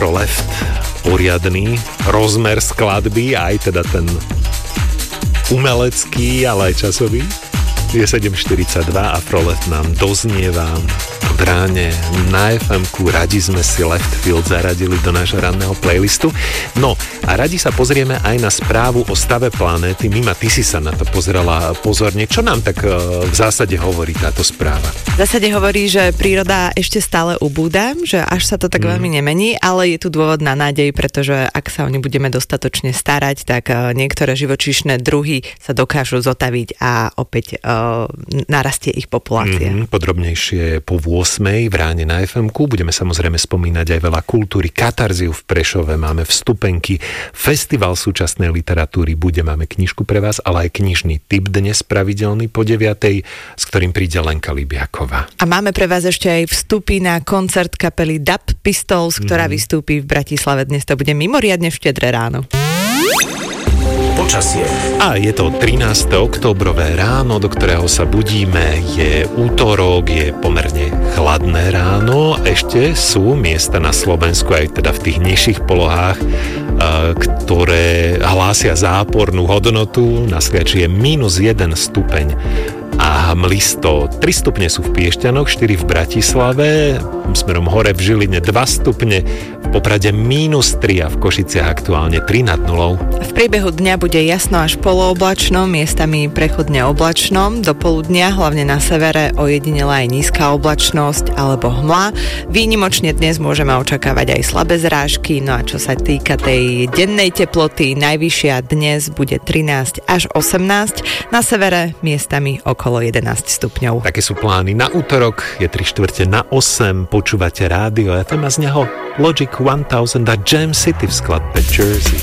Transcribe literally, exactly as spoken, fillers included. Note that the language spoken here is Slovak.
Afroleft, poriadny rozmer skladby, aj teda ten umelecký, ale aj časový. Je sedem štyridsaťdva, Afroleft nám doznieva od ráne na ef emku. Radi sme si Leftfield zaradili do nášho ranného playlistu. No a radi sa pozrieme aj na správu o stave planéty. Mima, ty si sa na to pozerala pozorne. Čo nám tak v zásade hovorí táto správa? V zásade hovorí, že príroda ešte stále ubúda, že až sa to tak mm. veľmi nemení, ale je tu dôvod na nádej, pretože ak sa o ne budeme dostatočne starať, tak niektoré živočíšne druhy sa dokážu zotaviť a opäť uh, narastie ich populácia. Mm, podrobnejšie po ôsmej v ráne na ef emku. Budeme samozrejme spomínať aj veľa kultúry, katarziu v Prešove, máme vstupenky, festival súčasnej literatúry bude, máme knižku pre vás, ale aj knižný tip dnes pravidelný po deviatej, s ktorým príde Lenka Libiaková. A máme pre vás ešte aj vstupy na koncert kapely Dub Pistols, ktorá mm. vystúpi v Bratislave. Dnes to bude mimoriadne štedré ráno. Počasie. A je to trinásteho októbrové ráno, do ktorého sa budíme. Je útorok, je pomerne chladné ráno. Ešte sú miesta na Slovensku, aj teda v tých nižších polohách, ktoré hlásia zápornú hodnotu. Na Sliači je mínus jeden stupeň a hmlisto. tri stupne sú v Piešťanoch, štyri v Bratislave, smerom hore v Žiline dva stupne, v Poprade mínus tri a v Košiciach aktuálne tri nad nulou. V priebehu dňa bude jasno až polooblačno, miestami prechodne oblačno, do poludnia hlavne na severe ojedinela aj nízka oblačnosť alebo hmla. Výnimočne dnes môžeme očakávať aj slabé zrážky, no a čo sa týka tej dennej teploty, najvyššia dnes bude trinásť až osemnásť, na severe miestami okolo jedenásť stupňov. Také sú plány na útorok, je tri štvrte na osem, počúvate rádio ef em a z neho Logic tisíc a Jam City v skladbe Jersey.